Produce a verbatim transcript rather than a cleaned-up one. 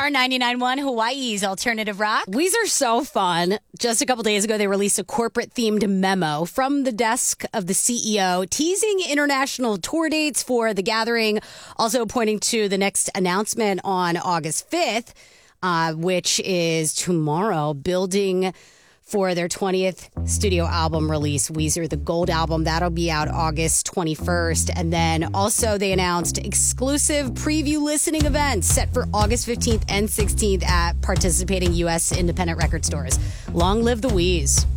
Star ninety-nine point one, Hawaii's alternative rock. Weezer so fun. Just a couple days ago, they released a corporate-themed memo from the desk of the C E O teasing international tour dates for The Gathering, also pointing to the next announcement on August fifth, uh, which is tomorrow, building for their twentieth studio album release, Weezer, the Gold Album. That'll be out August twenty-first. And then also they announced exclusive preview listening events set for August fifteenth and sixteenth at participating U S independent record stores. Long live the Weez.